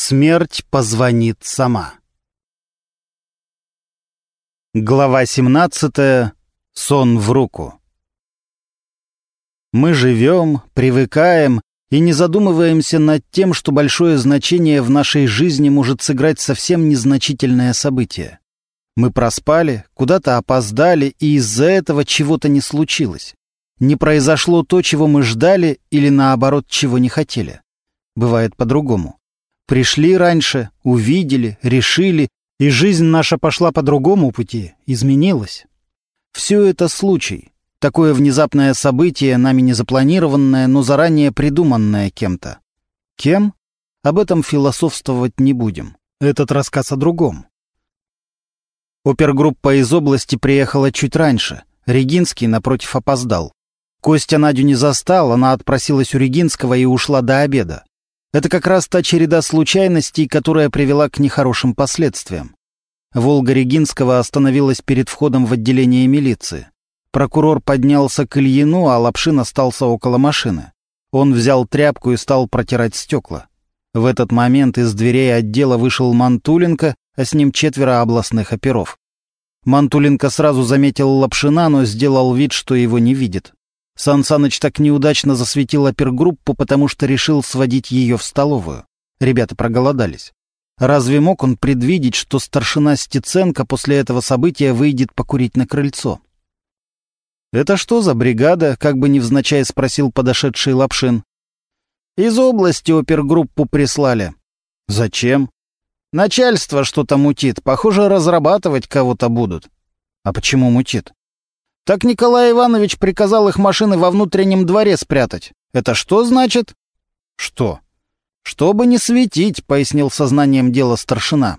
Смерть позвонит сама. Глава 17. Сон в руку. Мы живем, привыкаем и не задумываемся над тем, что большое значение в нашей жизни может сыграть совсем незначительное событие. Мы проспали, куда-то опоздали, и из-за этого чего-то не случилось. Не произошло то, чего мы ждали, или наоборот, чего не хотели. Бывает по-другому. Пришли раньше, увидели, решили, и жизнь наша пошла по другому пути, изменилась. Все это случай, такое внезапное событие, нами не запланированное, но заранее придуманное кем-то. Кем? Об этом философствовать не будем. Этот рассказ о другом. Опергруппа из области приехала чуть раньше. Регинский, напротив, опоздал. Костя Надю не застал, она отпросилась у Регинского и ушла до обеда. Это как раз та череда случайностей, которая привела к нехорошим последствиям. «Волга» Регинского остановилась перед входом в отделение милиции. Прокурор поднялся к Ильину, а Лапшин остался около машины. Он взял тряпку и стал протирать стекла. В этот момент из дверей отдела вышел Мантуленко, а с ним 4 областных оперов. Мантуленко сразу заметил Лапшина, но сделал вид, что его не видит. Сан Саныч так неудачно засветил опергруппу, потому что решил сводить ее в столовую. Ребята проголодались. Разве мог он предвидеть, что старшина Стеценко после этого события выйдет покурить на крыльцо? «Это что за бригада?» — как бы невзначай спросил подошедший Лапшин. «Из области опергруппу прислали». «Зачем?» «Начальство что-то мутит. Похоже, разрабатывать кого-то будут». «А почему мутит?» «Так Николай Иванович приказал их машины во внутреннем дворе спрятать. Это что значит?» «Что?» «Чтобы не светить», — пояснил сознанием дела старшина.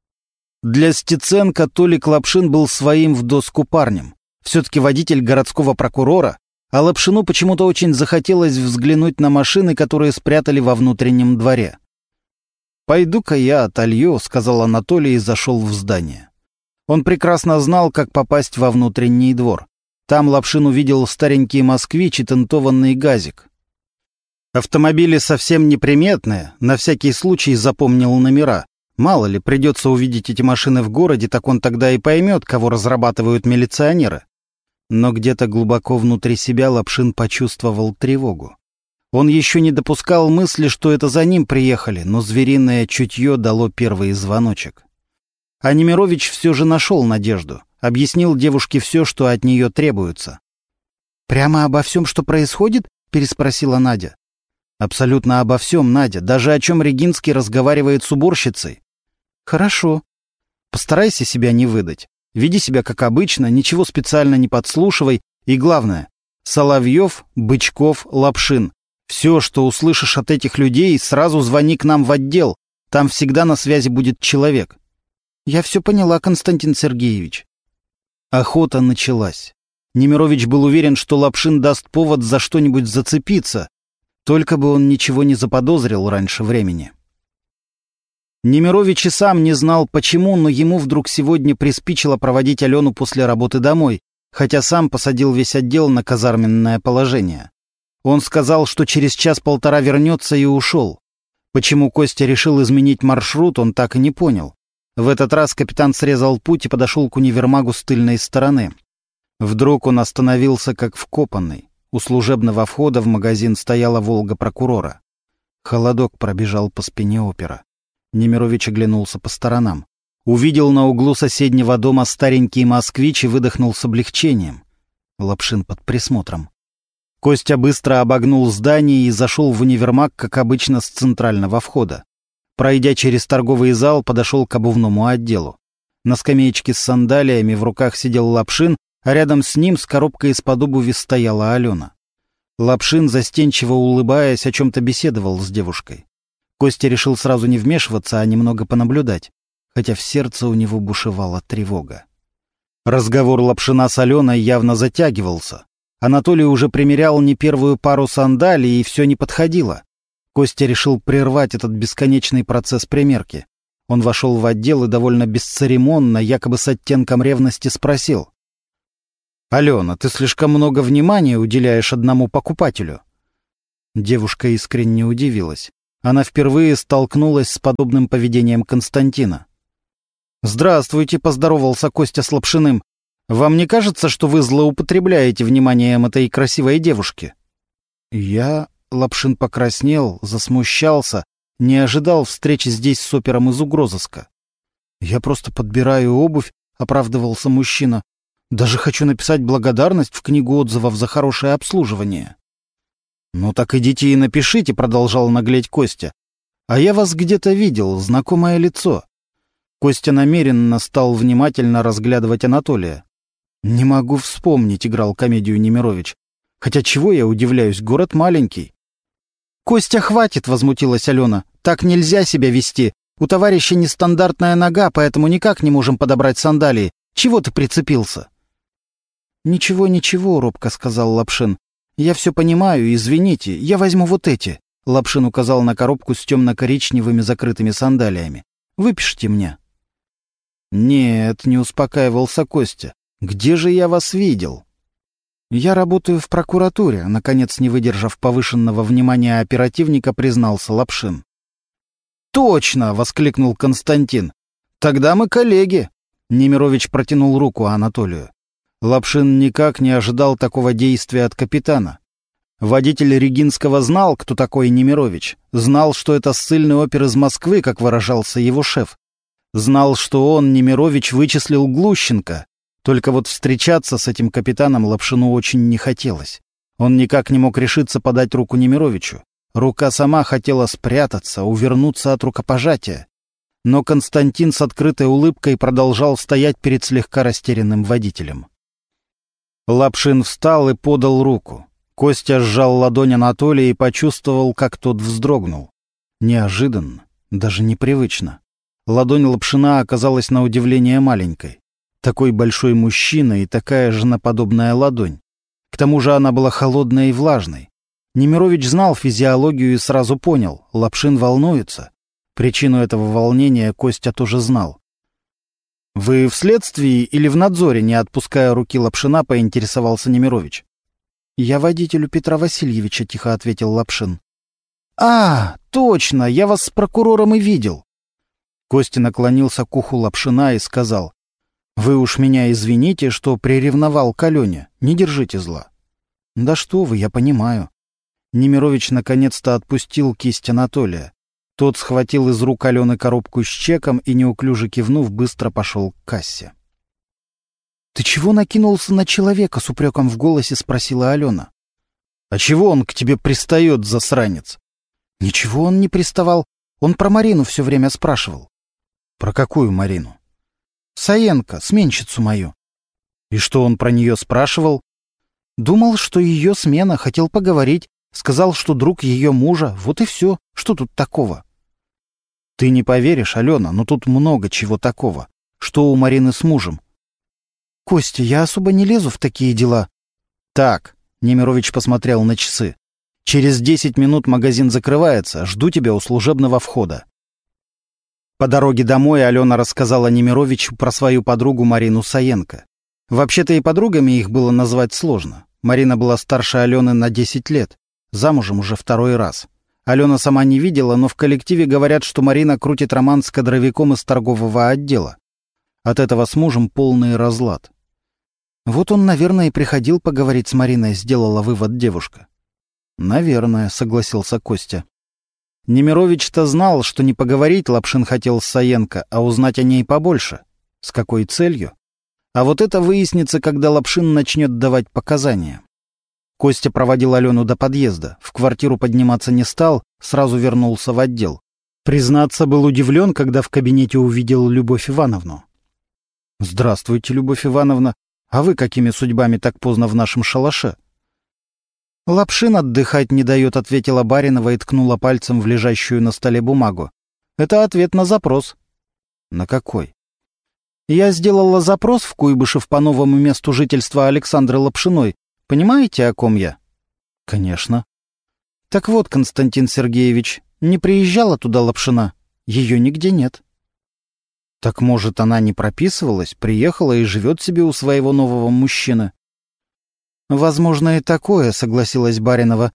Для Стеценко Толик Лапшин был своим в доску парнем. Все-таки водитель городского прокурора, а Лапшину почему-то очень захотелось взглянуть на машины, которые спрятали во внутреннем дворе. «Пойду-ка я отолью», — сказал Анатолий и зашел в здание. Он прекрасно знал, как попасть во внутренний двор. Там Лапшин увидел старенький «Москвич» и тентованный «Газик». Автомобили совсем неприметные, на всякий случай запомнил номера. Мало ли, придется увидеть эти машины в городе, так он тогда и поймет, кого разрабатывают милиционеры. Но где-то глубоко внутри себя Лапшин почувствовал тревогу. Он еще не допускал мысли, что это за ним приехали, но звериное чутье дало первый звоночек. А Немирович все же нашел Надежду, объяснил девушке все, что от нее требуется. «Прямо обо всем, что происходит?» — переспросила Надя. «Абсолютно обо всем, Надя, даже о чем Регинский разговаривает с уборщицей». «Хорошо. Постарайся себя не выдать. Веди себя как обычно, ничего специально не подслушивай. И главное, Соловьев, Бычков, Лапшин. Все, что услышишь от этих людей, сразу звони к нам в отдел. Там всегда на связи будет человек». «Я все поняла, Константин Сергеевич». Охота началась. Немирович был уверен, что Лапшин даст повод за что-нибудь зацепиться, только бы он ничего не заподозрил раньше времени. Немирович и сам не знал, почему, но ему вдруг сегодня приспичило проводить Алену после работы домой, хотя сам посадил весь отдел на казарменное положение. Он сказал, что через час-полтора вернется, и ушел. Почему Костя решил изменить маршрут, он так и не понял. В этот раз капитан срезал путь и подошел к универмагу с тыльной стороны. Вдруг он остановился как вкопанный. У служебного входа в магазин стояла «Волга» прокурора. Холодок пробежал по спине опера. Немирович оглянулся по сторонам. Увидел на углу соседнего дома старенький «Москвич» и выдохнул с облегчением. Лапшин под присмотром. Костя быстро обогнул здание и зашел в универмаг, как обычно, с центрального входа. Пройдя через торговый зал, подошел к обувному отделу. На скамеечке с сандалиями в руках сидел Лапшин, а рядом с ним с коробкой из-под обуви стояла Алена. Лапшин, застенчиво улыбаясь, о чем-то беседовал с девушкой. Костя решил сразу не вмешиваться, а немного понаблюдать, хотя в сердце у него бушевала тревога. Разговор Лапшина с Аленой явно затягивался. Анатолий уже примерял не первую пару сандалий, и все не подходило. Костя решил прервать этот бесконечный процесс примерки. Он вошел в отдел и довольно бесцеремонно, якобы с оттенком ревности, спросил: «Алена, ты слишком много внимания уделяешь одному покупателю». Девушка искренне удивилась. Она впервые столкнулась с подобным поведением Константина. «Здравствуйте», — поздоровался Костя с Лапшиным. «Вам не кажется, что вы злоупотребляете вниманием этой красивой девушки?» Лапшин покраснел, засмущался, не ожидал встречи здесь с опером из угрозыска. «Я просто подбираю обувь», — оправдывался мужчина. «Даже хочу написать благодарность в книгу отзывов за хорошее обслуживание». «Ну так идите и напишите», — продолжал наглеть Костя. «А я вас где-то видел, знакомое лицо». Костя намеренно стал внимательно разглядывать Анатолия. «Не могу вспомнить», — играл комедию Немирович. «Хотя чего я удивляюсь, город маленький». «Костя, хватит!» — возмутилась Алена. «Так нельзя себя вести. У товарища нестандартная нога, поэтому никак не можем подобрать сандалии. Чего ты прицепился?» «Ничего, ничего», — робко сказал Лапшин. «Я все понимаю, извините, я возьму вот эти». Лапшин указал на коробку с темно-коричневыми закрытыми сандалиями. «Выпишите мне». «Нет», — не успокаивался Костя. «Где же я вас видел?» «Я работаю в прокуратуре», — наконец, не выдержав повышенного внимания оперативника, признался Лапшин. «Точно!» — воскликнул Константин. «Тогда мы коллеги!» Немирович протянул руку Анатолию. Лапшин никак не ожидал такого действия от капитана. Водитель Регинского знал, кто такой Немирович, знал, что это ссыльный опер из Москвы, как выражался его шеф. Знал, что он, Немирович, вычислил Глущенко. Только вот встречаться с этим капитаном Лапшину очень не хотелось. Он никак не мог решиться подать руку Немировичу. Рука сама хотела спрятаться, увернуться от рукопожатия. Но Константин с открытой улыбкой продолжал стоять перед слегка растерянным водителем. Лапшин встал и подал руку. Костя сжал ладонь Анатолия и почувствовал, как тот вздрогнул. Неожиданно, даже непривычно. Ладонь Лапшина оказалась на удивление маленькой. Такой большой мужчина и такая женоподобная ладонь. К тому же она была холодной и влажной. Немирович знал физиологию и сразу понял — Лапшин волнуется. Причину этого волнения Костя тоже знал. «Вы в следствии или в надзоре?» — не отпуская руки Лапшина, поинтересовался Немирович. «Я водителю Петра Васильевича», — тихо ответил Лапшин. «А, точно, я вас с прокурором и видел». Костя наклонился к уху Лапшина и сказал: «Вы уж меня извините, что приревновал к Алене. Не держите зла». «Да что вы, я понимаю». Немирович наконец-то отпустил кисть Анатолия. Тот схватил из рук Алены коробку с чеком и, неуклюже кивнув, быстро пошел к кассе. «Ты чего накинулся на человека?» — с упреком в голосе спросила Алена. «А чего он к тебе пристает, засранец?» «Ничего он не приставал. Он про Марину все время спрашивал». «Про какую Марину?» «Саенко, сменщицу мою». «И что он про нее спрашивал?» «Думал, что ее смена, хотел поговорить. Сказал, что друг ее мужа. Вот и все. Что тут такого?» «Ты не поверишь, Алена, но тут много чего такого. Что у Марины с мужем?» «Костя, я особо не лезу в такие дела». «Так», — Немирович посмотрел на часы. «Через 10 минут магазин закрывается. Жду тебя у служебного входа». По дороге домой Алена рассказала Немировичу про свою подругу Марину Саенко. Вообще-то и подругами их было назвать сложно. Марина была старше Алены на 10 лет. Замужем уже второй раз. Алена сама не видела, но в коллективе говорят, что Марина крутит роман с кадровиком из торгового отдела. От этого с мужем полный разлад. «Вот он, наверное, и приходил поговорить с Мариной», — сделала вывод девушка. «Наверное», — согласился Костя. Немирович-то знал, что не поговорить Лапшин хотел с Саенко, а узнать о ней побольше. С какой целью? А вот это выяснится, когда Лапшин начнет давать показания. Костя проводил Алену до подъезда. В квартиру подниматься не стал, сразу вернулся в отдел. Признаться, был удивлен, когда в кабинете увидел Любовь Ивановну. «Здравствуйте, Любовь Ивановна. А вы какими судьбами так поздно в нашем шалаше?» «Лапшин отдыхать не дает», — ответила Баринова и ткнула пальцем в лежащую на столе бумагу. «Это ответ на запрос». «На какой?» «Я сделала запрос в Куйбышев по новому месту жительства Александры Лапшиной. Понимаете, о ком я?» «Конечно». «Так вот, Константин Сергеевич, не приезжала туда Лапшина. Ее нигде нет». «Так, может, она не прописывалась, приехала и живет себе у своего нового мужчины?» «Возможно, и такое», — согласилась Баринова.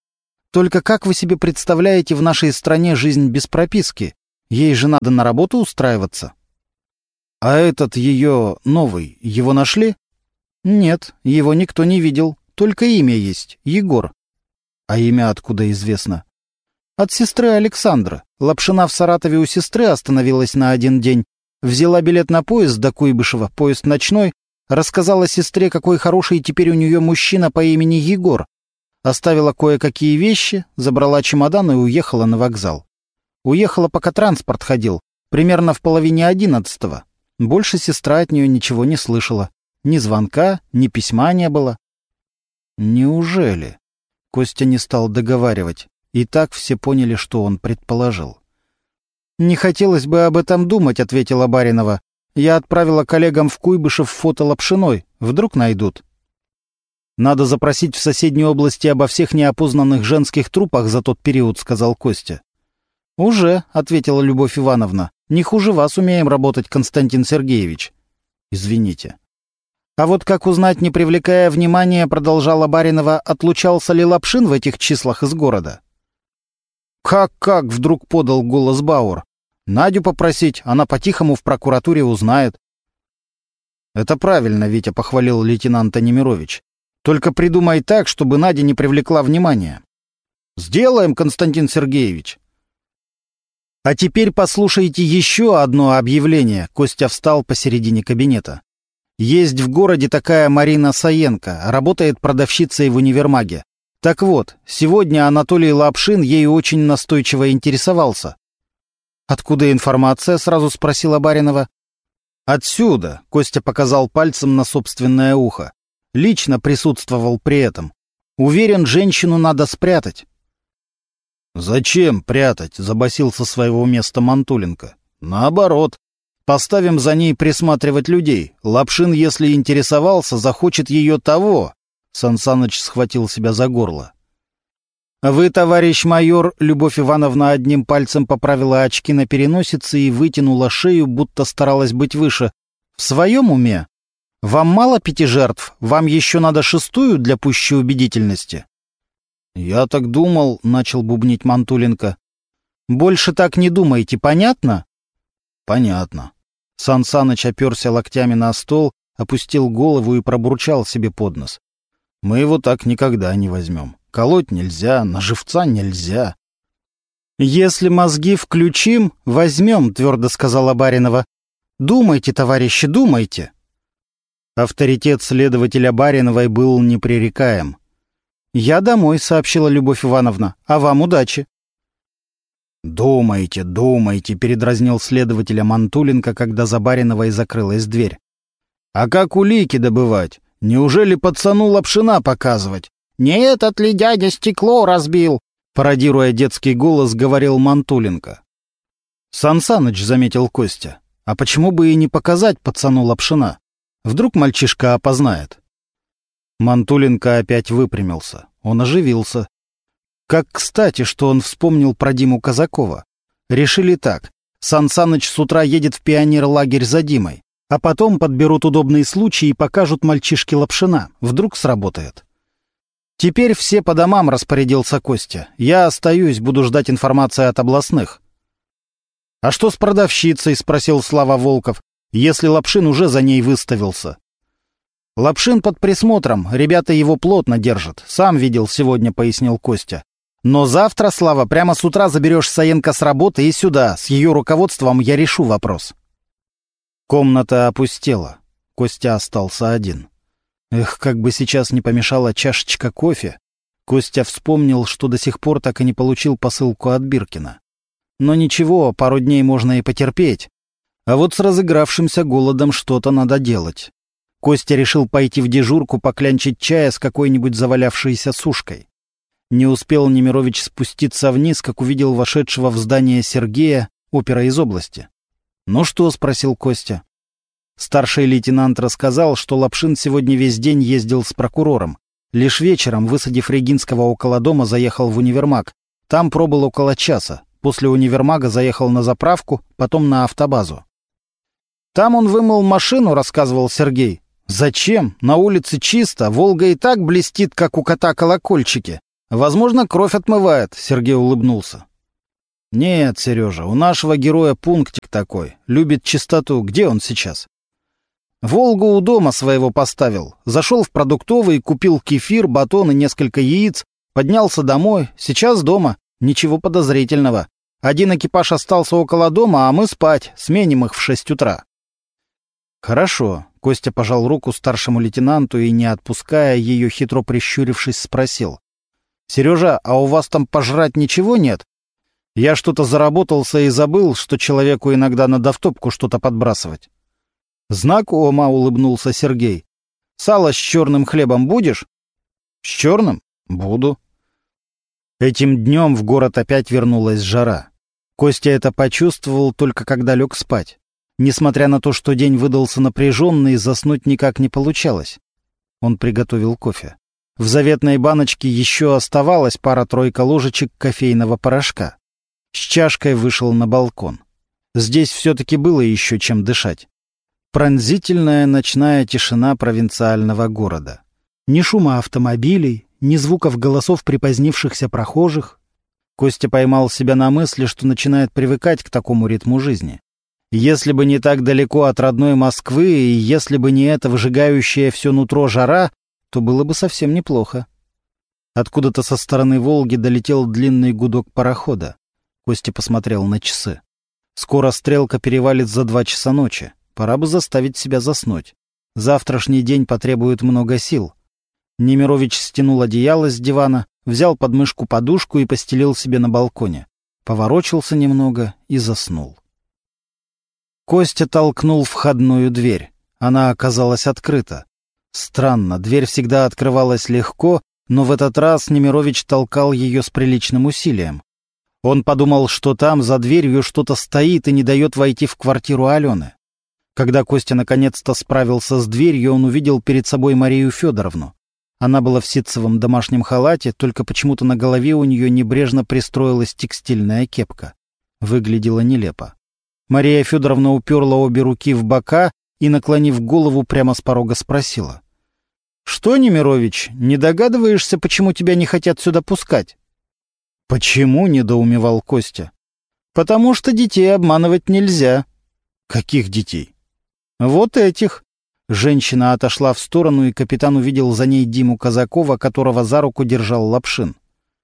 Только как вы себе представляете в нашей стране жизнь без прописки? Ей же надо на работу устраиваться». «А этот ее новый, его нашли?» «Нет, его никто не видел. Только имя есть — Егор». «А имя откуда известно?» «От сестры Александра. Лапшина в Саратове у сестры остановилась на один день. Взяла билет на поезд до Куйбышева, поезд ночной. Рассказала сестре, какой хороший теперь у нее мужчина по имени Егор. Оставила кое-какие вещи, забрала чемодан и уехала на вокзал. Уехала, пока транспорт ходил, примерно в половине 11-го. Больше сестра от нее ничего не слышала. Ни звонка, ни письма не было». «Неужели?» Костя не стал договаривать. И так все поняли, что он предположил. «Не хотелось бы об этом думать», — ответила Баринова. «Я отправила коллегам в Куйбышев фото Лапшиной. Вдруг найдут». «Надо запросить в соседней области обо всех неопознанных женских трупах за тот период», — сказал Костя. «Уже», — ответила Любовь Ивановна. «Не хуже вас умеем работать, Константин Сергеевич». «Извините». «А вот как узнать, не привлекая внимания, — продолжала Баринова, — отлучался ли Лапшин в этих числах из города?» «Как?» — вдруг подал голос Бауэр. «Надю попросить, она по-тихому в прокуратуре узнает». «Это правильно, Витя», — похвалил лейтенант Немирович. «Только придумай так, чтобы Надя не привлекла внимания». «Сделаем, Константин Сергеевич». «А теперь послушайте еще одно объявление», — Костя встал посередине кабинета. «Есть в городе такая Марина Саенко, работает продавщицей в универмаге. Так вот, сегодня Анатолий Лапшин ею очень настойчиво интересовался». «Откуда информация?» — сразу спросила Баринова. «Отсюда», — Костя показал пальцем на собственное ухо. «Лично присутствовал при этом. Уверен, женщину надо спрятать». «Зачем прятать?» — забасил со своего места Мантуленко. «Наоборот. Поставим за ней присматривать людей. Лапшин, если интересовался, захочет ее того». Сансаныч схватил себя за горло. «Вы, товарищ майор», — Любовь Ивановна одним пальцем поправила очки на переносице и вытянула шею, будто старалась быть выше. «В своем уме? Вам мало 5 жертв? Вам еще надо 6-ю для пущей убедительности?» «Я так думал», — начал бубнить Мантуленко. «Больше так не думайте, понятно?» «Понятно». Сансаныч оперся локтями на стол, опустил голову и пробурчал себе под нос. «Мы его так никогда не возьмем. Колоть нельзя, на живца нельзя». «Если мозги включим, возьмем», — твердо сказала Баринова. «Думайте, товарищи, думайте». Авторитет следователя Бариновой был непререкаем. «Я домой», — сообщила Любовь Ивановна. «А вам удачи». «Думайте, думайте», — передразнил следователя Мантуленко, когда за Бариновой закрылась дверь. «А как улики добывать? Неужели пацану Лапшина показывать?» «Не этот ли дядя стекло разбил?» — пародируя детский голос, говорил Мантуленко. «Сансаныч», — заметил Костя. «А почему бы и не показать пацану Лапшина? Вдруг мальчишка опознает?» Мантуленко опять выпрямился. Он оживился. Как кстати, что он вспомнил про Диму Казакова. Решили так. Сансаныч с утра едет в пионерлагерь за Димой, а потом подберут удобный случай и покажут мальчишке Лапшина. Вдруг сработает. «Теперь все по домам», — распорядился Костя. «Я остаюсь, буду ждать информации от областных». «А что с продавщицей?» — спросил Слава Волков, «если Лапшин уже за ней выставился». «Лапшин под присмотром, ребята его плотно держат. Сам видел сегодня», — пояснил Костя. «Но завтра, Слава, прямо с утра заберешь Саенко с работы и сюда. С ее руководством я решу вопрос». Комната опустела. Костя остался один. Эх, как бы сейчас не помешала чашечка кофе. Костя вспомнил, что до сих пор так и не получил посылку от Биркина. Но ничего, пару дней можно и потерпеть. А вот с разыгравшимся голодом что-то надо делать. Костя решил пойти в дежурку поклянчить чая с какой-нибудь завалявшейся сушкой. Не успел Немирович спуститься вниз, как увидел вошедшего в здание Сергея, опера из области. «Ну что?» — спросил Костя. Старший лейтенант рассказал, что Лапшин сегодня весь день ездил с прокурором. Лишь вечером, высадив Регинского около дома, заехал в универмаг. Там пробыл около часа. После универмага заехал на заправку, потом на автобазу. «Там он вымыл машину», — рассказывал Сергей. «Зачем? На улице чисто, Волга и так блестит, как у кота колокольчики. Возможно, кровь отмывает, Сергей улыбнулся. Нет, Сережа, у нашего героя пунктик такой. Любит чистоту. Где он сейчас? Волгу у дома своего поставил. Зашел в продуктовый, купил кефир, батон и несколько яиц. Поднялся домой. Сейчас дома. Ничего подозрительного. Один экипаж остался около дома, а мы спать. Сменим их в 6 утра. Хорошо. Костя пожал руку старшему лейтенанту и, не отпуская ее, хитро прищурившись, спросил. «Сережа, а у вас там пожрать ничего нет? Я что-то заработался и забыл, что человеку иногда надо в топку что-то подбрасывать». «Знакомо», — улыбнулся Сергей. «Сало с черным хлебом будешь?» «С черным? Буду». Этим днем в город опять вернулась жара. Костя это почувствовал только когда лег спать. Несмотря на то, что день выдался напряженный, заснуть никак не получалось. Он приготовил кофе. В заветной баночке еще оставалась пара-тройка ложечек кофейного порошка. С чашкой вышел на балкон. Здесь все-таки было еще чем дышать. Пронзительная ночная тишина провинциального города. Ни шума автомобилей, ни звуков голосов припозднившихся прохожих. Костя поймал себя на мысли, что начинает привыкать к такому ритму жизни. Если бы не так далеко от родной Москвы, и если бы не эта выжигающая все нутро жара, то было бы совсем неплохо. Откуда-то со стороны Волги долетел длинный гудок парохода. Костя посмотрел на часы. Скоро стрелка перевалит за 2 часа ночи. Пора бы заставить себя заснуть. Завтрашний день потребует много сил. Немирович стянул одеяло с дивана, взял под мышку подушку и постелил себе на балконе. Поворочился немного и заснул. Костя толкнул входную дверь. Она оказалась открыта. Странно, дверь всегда открывалась легко, но в этот раз Немирович толкал ее с приличным усилием. Он подумал, что там за дверью что-то стоит и не дает войти в квартиру Алены. Когда Костя наконец-то справился с дверью, он увидел перед собой Марию Федоровну. Она была в ситцевом домашнем халате, только почему-то на голове у нее небрежно пристроилась текстильная кепка. Выглядело нелепо. Мария Федоровна уперла обе руки в бока и, наклонив голову, прямо с порога спросила. «Что, Немирович, не догадываешься, почему тебя не хотят сюда пускать?» «Почему?» — недоумевал Костя. «Потому что детей обманывать нельзя». «Каких детей?» «Вот этих». Женщина отошла в сторону, и капитан увидел за ней Диму Казакова, которого за руку держал Лапшин.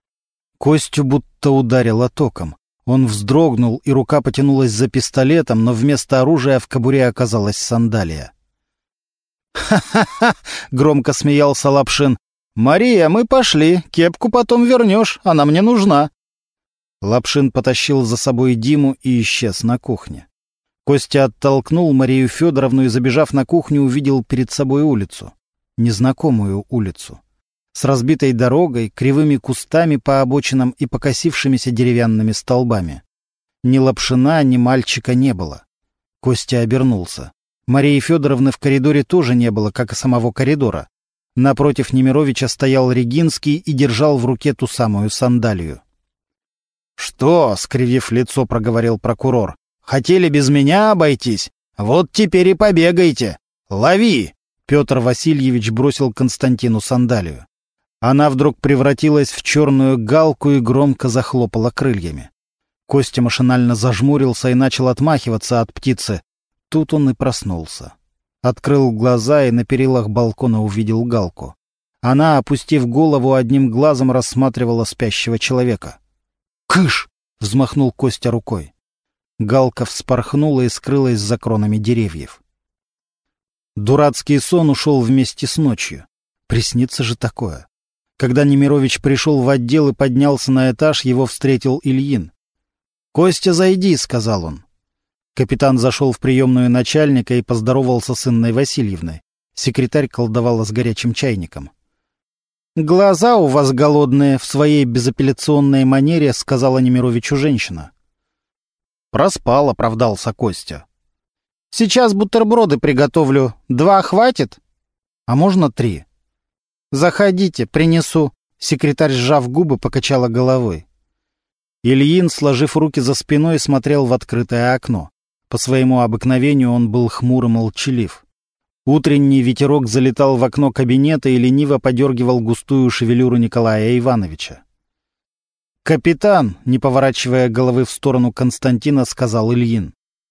Костю будто ударило током. Он вздрогнул, и рука потянулась за пистолетом, но вместо оружия в кобуре оказалась сандалия. «Ха-ха-ха!» — громко смеялся Лапшин. «Мария, мы пошли. Кепку потом вернешь. Она мне нужна». Лапшин потащил за собой Диму и исчез на кухне. Костя оттолкнул Марию Федоровну и, забежав на кухню, увидел перед собой улицу. Незнакомую улицу. С разбитой дорогой, кривыми кустами по обочинам и покосившимися деревянными столбами. Ни Лапшина, ни мальчика не было. Костя обернулся. Марии Федоровны в коридоре тоже не было, как и самого коридора. Напротив Немировича стоял Регинский и держал в руке ту самую сандалию. «Что?» — скривив лицо, проговорил прокурор. «Хотели без меня обойтись? Вот теперь и побегайте! Лови!» Петр Васильевич бросил Константину сандалию. Она вдруг превратилась в черную галку и громко захлопала крыльями. Костя машинально зажмурился и начал отмахиваться от птицы. Тут он и проснулся. Открыл глаза и на перилах балкона увидел галку. Она, опустив голову, одним глазом рассматривала спящего человека. «Кыш!» — взмахнул Костя рукой. Галка вспорхнула и скрылась за кронами деревьев. Дурацкий сон ушел вместе с ночью. Приснится же такое. Когда Немирович пришел в отдел и поднялся на этаж, его встретил Ильин. «Костя, зайди», — сказал он. Капитан зашел в приемную начальника и поздоровался с Инной Васильевной. Секретарь колдовала с горячим чайником. «Глаза у вас голодные», — в своей безапелляционной манере сказала Немировичу женщина. «Проспал», — оправдался Костя. «Сейчас бутерброды приготовлю. 2 хватит? А можно 3?» «Заходите, принесу», — секретарь, сжав губы, покачала головой. Ильин, сложив руки за спиной, смотрел в открытое окно. По своему обыкновению он был хмур и молчалив. Утренний ветерок залетал в окно кабинета и лениво подергивал густую шевелюру Николая Ивановича. «Капитан», — не поворачивая головы в сторону Константина, сказал Ильин.